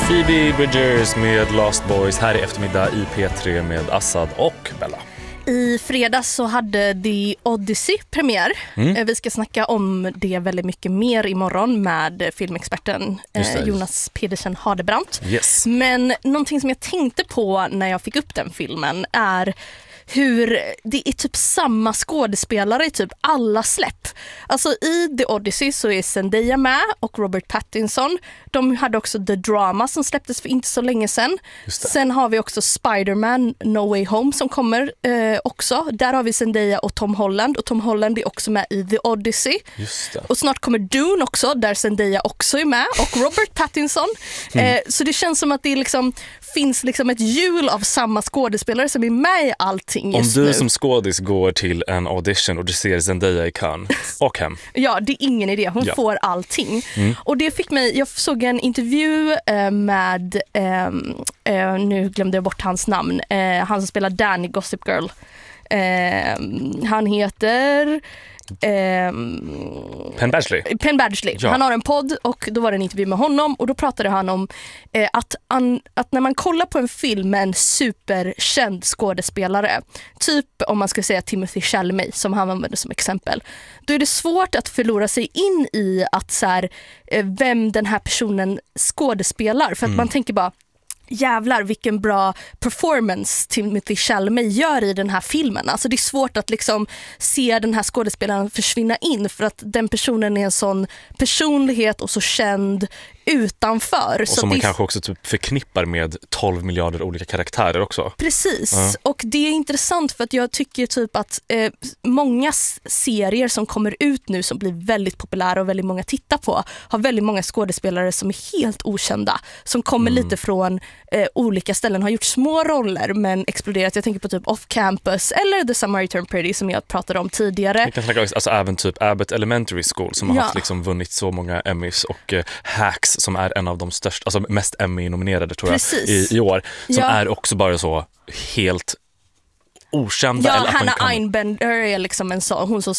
Phoebe Bridgers med Lost Boys här i eftermiddag i P3 med Assad och Bella. I fredags så hade The Odyssey premiär. Vi ska snacka om det väldigt mycket mer imorgon med filmexperten Jonas Pedersen Hardebrandt. Yes. Men någonting som jag tänkte på när jag fick upp den filmen är hur det är typ samma skådespelare i typ alla släpp. Alltså i The Odyssey så är Zendaya med och Robert Pattinson. De hade också The Drama som släpptes för inte så länge sedan. Sen har vi också Spider-Man No Way Home som kommer också. Där har vi Zendaya och Tom Holland. Och Tom Holland är också med i The Odyssey. Just det. Och snart kommer Dune också, där Zendaya också är med. Och Robert Pattinson. Så det känns som att det liksom finns liksom ett hjul av samma skådespelare som är med i allting just nu. Om du som skådis går till en audition och du ser Zendaya i Cannes och hem. Ja, det är ingen idé. Hon får allting. Och det fick mig, jag såg en intervju med, nu glömde jag bort hans namn, han som spelar Dan i Gossip Girl. Han heter... Penn Badgley. Ja. Han har en podd och då var det en intervju med honom och då pratade han om att när man kollar på en film med en superkänd skådespelare, typ om man ska säga Timothée Chalamet som han använder som exempel, då är det svårt att förlora sig in i att så här, vem den här personen skådespelar, för att man tänker bara jävlar vilken bra performance Timothée Chalamet gör i den här filmen. Alltså det är svårt att liksom se den här skådespelaren försvinna in för att den personen är en sån personlighet och så känd utanför. Och som man kanske också typ förknippar med 12 miljarder olika karaktärer också. Precis. Och det är intressant för att jag tycker typ att många serier som kommer ut nu som blir väldigt populära och väldigt många tittar på har väldigt många skådespelare som är helt okända. Som kommer lite från olika ställen, har gjort små roller men exploderat. Jag tänker på typ Off Campus eller The Samaritan Pretty som jag pratade om tidigare. Jag kan snacka alltså även typ Abbott Elementary School som har haft liksom vunnit så många Emmys och Hacks som är en av de största, alltså mest Emmy-nominerade tror jag i år, som är också bara så helt okända. Ja, Hannah Einbender är liksom hon som